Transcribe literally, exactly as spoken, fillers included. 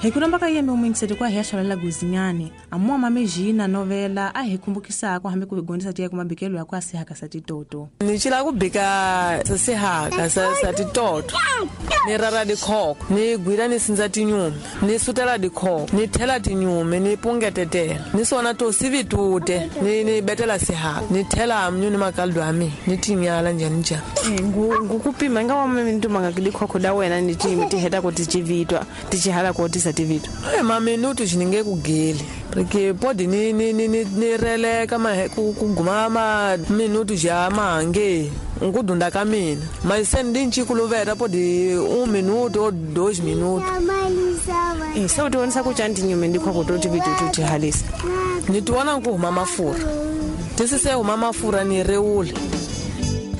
Hekuramba ka yembe umwengisete kwa hiyashala la guzinyane. Amua mame jina novela a hekumbukisa kwa hambe kubigondisa tia kumabikelo ya kwa sihaka sa titoto. Nichila kubika sa sihaka sa, sa titoto. Ni rara di kok. Ni gwira ni sinza tinyume. Ni sutela di kok. Ni tela tinyume. Ni pungete te. Ni sona to sivi tute. Ni, ni betela sihaka. Ni tela amnyuni makaldo ami. Ni tinyala njanija. Ngukupima nga wame mtu mangakili kwa kudawe na ni timi tiheta kuti chivitwa. Tichihala kwa tisa tivitu. Hey, ma minutu chininge kugeli. Porque pode ni ni ni ni, ni rele kama kuguma ma minutu ja mange. Ngudunda kamina. Mas sendi nchikuluvera pode um minuto ou dois minutos. Eh, so tuonesa kuchanti nyume ndikho kutoti vitu tuti halisa. Nituona nkuhuma mafura. Tisise uma mafura ni reule.